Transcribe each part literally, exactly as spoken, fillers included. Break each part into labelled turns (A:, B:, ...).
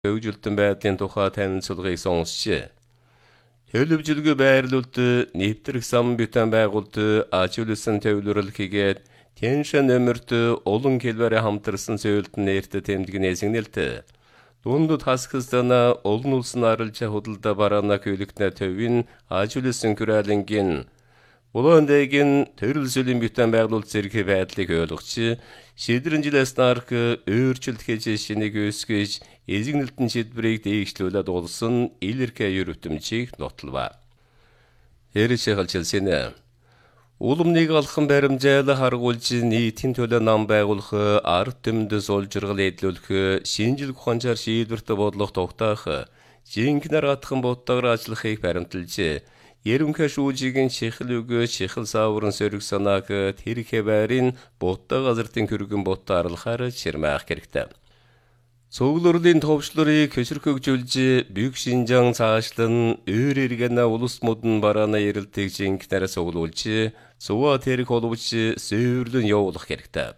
A: хөгжилтөн байдлын тухай танилцуулгыг сонсчээ. Төлөвжөлгөө байрлуулалт нэвтрэх сан бүтэн байгуулалт ажуулсан төвлөрөл хийгээд тэншэн нөмөрт олон хэлбэрээр хамтарсан зөвлөлтөн нэрт тэмдгнээс нэлт. Дундад хасгастана олон улсын арилжаа худалдаа бараана көйлөгтнө төвийн ажуулсан күрэлэнгийн Улаандэгийн төрөлсөлийн бүтэн байгуулалт зэрэг байдлыг ойлгож, шийдвэрийн жилээс нарах өөрчлөлт хийж шинийг өсгөж, эзэгнэлтэн шийдвэрийг дэвшлүүлээд улсын илэрхий ерөвтөмжийг нотлова. Хэрэг шалжилсан. Улмныг алхан баримжаал харгуулж нийтийн төлөө нам байгуулах, ард түмэнд суулжиргал эдлүүлэх, шинжил ухаанчаар шийдвэрт бодлого тогтоох, жинхэнээр атхан боттогоор ажиллахыг баримталжээ. Ерөнхий шүүжигийн чихэл үгөө чихэл сааврын сөрөг санааг тэрхэ байрын бутта газартын хүргэн бутта аралхаар ширмаах хэрэгтэй. Цуглуурлын товчлорыг хөшөрхөгжүүлж, Büyük Шинжаан цаашлан өөр эргэнэ улс модон бараана эрэлтийг жинхэнээр цуглуулж, цуваа тэрэг холбож, сүйрлэн явуулах хэрэгтэй.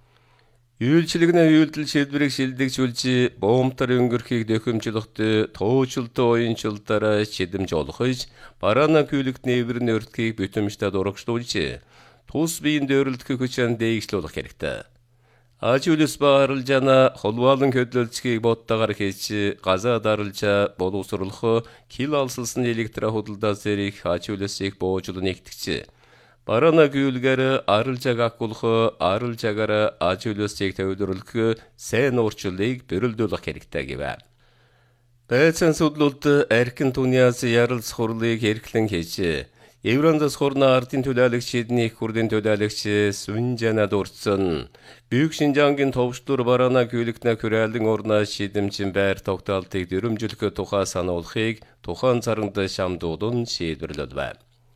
A: Үйлчлэгнээ үйлдэл шийдвэрийг шилдэгжүүлж, боомтар өнгөрхийг дөхөмжлөхт туучлалт уянчлалаараа шидэмж олохж, бараана күйлэгт нээвэрн өртгийг бүтэмжтэй дурагшлуулж, тус биеийн дөөрөлдөх хүчээр дээгшлүүлэх хэрэгтэй. Ажуулс ба арилжаана холбоолон хөдөлгөөцгийг боттогоор хийж, газаа даралжаа боловсруулах, кил алсалсан электро худалдаа зэрэг ажуулсыг боожлон нэгтгэж, бараана гүйлгээр арилжааг акуулах, арилжаагаар ажуулсыг төвлөрүүлэх сайн уурчлалыг бэрэлдүүлэх хэрэгтэй гэвэ. Байцаан судлалт архин түниас ярилцах хурлыг эрхлэн хийж, Еврандас хорна ардын төлөөлөгчид нэг хүрдийн төлөөлөгч Сүнжана дурдсан. Büyük Шинжаангийн товчлуур бараана гүйлэгтнэ күрэлэн орноо шийдэмжин байр тогтоолтыг дүрмжлэх тухай сануулахыг тухайн царанд шамдуулан шийдвэрлэв.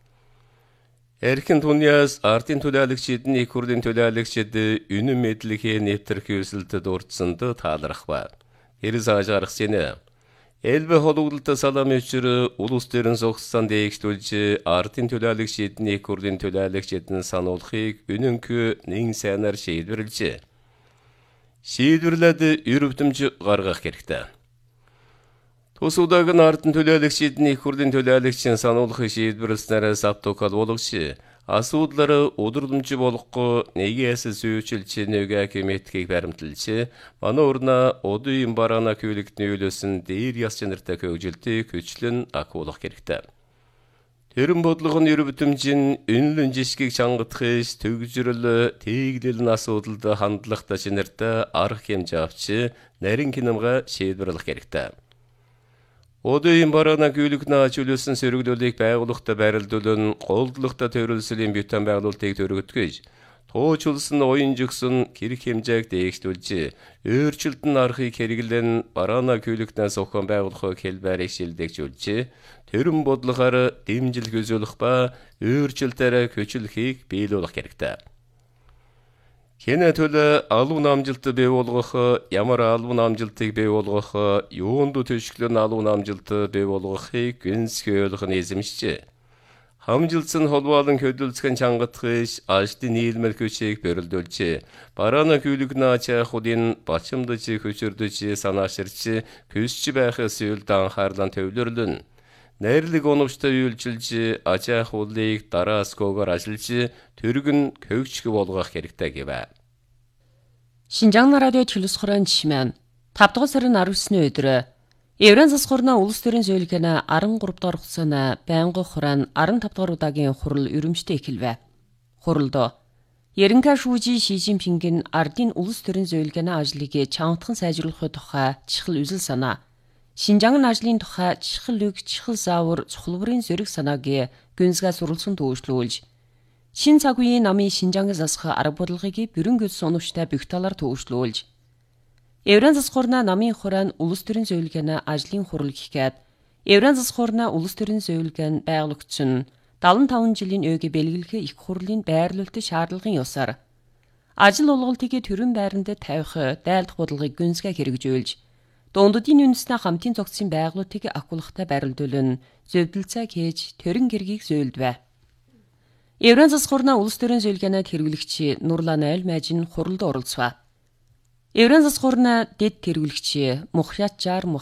A: Эрхэн түниас ардын төлөөлөгчид нэг хүрдийн төлөөлөгчид үнэн мэдлэгийн нэвтрэх үйлсэлд дурдсанд таалрах ба. Хэрэг заажархсэнэ. Элбэ холуглалт салам өчрө улус төрийн согссан дээгшлүүлж, ардын төлөөлөгчид нэг хүрдийн төлөөлөгчидэн сануулахыг үнэнхүү нэн сайнаар шийдвэрлэж, шийдвэрлээд ерөвтөмж гаргах хэрэгтэй. Тус удаагийн ардын төлөөлөгчид нэг хүрдийн төлөөлөгчийн сануулахыг шийдвэрлснээр савтукал болгож, асуудлаар удирдамжи болохгүй нэгээс сүйчилж нэгэ кемэтгийг баримталж, манай урна удын бараана күйлэгтний үйлөөсөн дээр яс чанартай хөгжилтийг хүчлэн акуулах хэрэгтэй. Тэрэн бодлого нь ерөвтөмжин үнэлэн жишгийг чангадахж, төгжрөл тээгдэлэн асуудалд хандлагатай чанартай арга хэмжээ авч, нарийн хинамга шийдвэрлэх хэрэгтэй. Удын бараана күйлэгтний ажуулсан сөрөглөлийг байгууллагатай байрлуулан голдлоготой төрөлсөлийн бүтэн байгуулалтыг төрөгдгөж, туучулсан уян жигсэн хэрэг хэмжээг дээгшлүүлж, өөрчлөлтөн аргыг хэрэглэн бараана күйлэгтнээс ухаан байгуулахыг хэлбэрийг шилдэгжүүлж, тэрэн бодлогоор дэмжил хөзөөлөх ба өөрчлөлтөөр хүчлэхийг биелүүлэх хэрэгтэй. Хэнэ төлөө албан амжилт бий болгох, ямар албан амжилтыг бий болгох, юунд төшөглөн албан амжилт бий болгохыг гүнзгий ойлгох нь эзэмшжээ. Хамжилсан холбоолон хөдөлгөөний чангадахж, ажлын нийлмэл хүчийг бэрэлдүүлж, бараана күйлэгнээ ачаахуудын бачимдаж хөчөрдөж санааширч, хүсч байхаас үл анхаарлан төвлөрлөн. Найрлаг оновчтой үйлчилж, ачаахуулыг дараас гогоор ажиллаж, төргөн көвчг болгох хэрэгтэй гэвэ.
B: Шинжаан радио чөлөөс хорон жишмэн тавд дугаар сарын арав есний өдөр Евран засгуурна улс төрийн зөвлөгөөнө арван гурав дахь хугацааны байнгын хураан арван тавд дугаар удаагийн хурал өрөмжтэй эхэлвэ. Хуралд Ерөнхий шүүжийн Ши Жинпингийн ардын улс төрийн зөвлөгөөний ажлыг чамдхан сайжруулахын тухай чихэл үзэл санаа, Шинжаан ажлын тухай чихэл үг, чихэл заавар, цухалбарын зэрэг санааг гүнзгий сурвалжсан төвшлүүлж, шин цаг үеийн намын Шинжаангаас засах арга бодлогыг бүрэн гүйцэтгэх оновчтой бүх талаар төвшлүүлж, Евран засгуурна намын хураан улс төрийн зөвлөгөөний ажлын хурал гэхэд, Евран засгуурна улс төрийн зөвлөгөөн байгуулагч дагалан таван жилийн өйг бэлгэлэх их хурлын байрлуулалт шаардлагын ёсоор ажил олголтыг төрийн байранд тавих дайлдах бодлогыг гүнзгий хэрэгжүүлж, дундадын үндэснээ хамтын зохицын байгууллагыг акуулахтай байрлуулан зөвдөлцөө хийж төрийн гэргийг зөөлдвэ. Евран засгуурна улс төрийн зөвлөгөөний хэрэглэгч Нурлан Айлмайжин хуралд оролцов. Еврен засгуурна дэд тэргүүлэгчи мухятжаар